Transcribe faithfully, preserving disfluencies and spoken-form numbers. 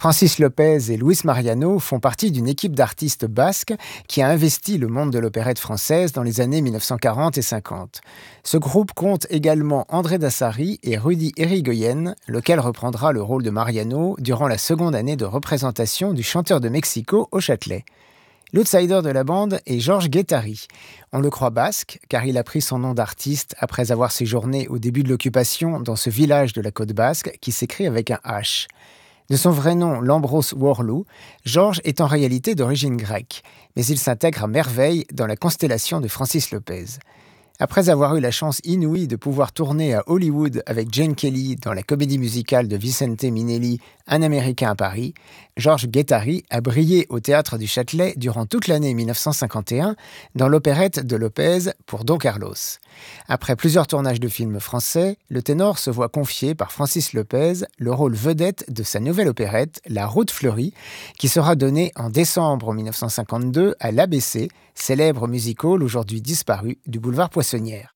Francis Lopez et Luis Mariano font partie d'une équipe d'artistes basques qui a investi le monde de l'opérette française dans les années mille neuf cent quarante et cinquante. Ce groupe compte également André Dassary et Rudy Irigoyen, lequel reprendra le rôle de Mariano durant la seconde année de représentation du chanteur de Mexico au Châtelet. L'outsider de la bande est Georges Guettari. On le croit basque, car il a pris son nom d'artiste après avoir séjourné au début de l'occupation dans ce village de la côte basque qui s'écrit avec un H. De son vrai nom, Lambros Worlou, Georges est en réalité d'origine grecque, mais il s'intègre à merveille dans la constellation de Francis Lopez. Après avoir eu la chance inouïe de pouvoir tourner à Hollywood avec Gene Kelly dans la comédie musicale de Vicente Minnelli, Un Américain à Paris, Georges Guettari a brillé au Théâtre du Châtelet durant toute l'année mille neuf cent cinquante et un dans l'opérette de Lopez pour Don Carlos. Après plusieurs tournages de films français, le ténor se voit confier par Francis Lopez le rôle vedette de sa nouvelle opérette, La Route fleurie, qui sera donnée en décembre mille neuf cent cinquante-deux à l'A B C, célèbre music hall aujourd'hui disparu du boulevard Poissonnière.